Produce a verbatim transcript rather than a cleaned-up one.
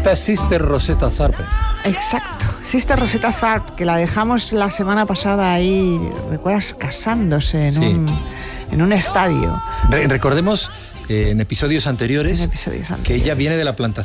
Esta es Sister Rosetta Tharpe. Exacto, Sister Rosetta Tharpe, que la dejamos la semana pasada ahí, ¿recuerdas? Casándose en, sí. un, en un estadio. Re- recordemos eh, en episodios anteriores, en episodios anteriores que ella viene de la plantación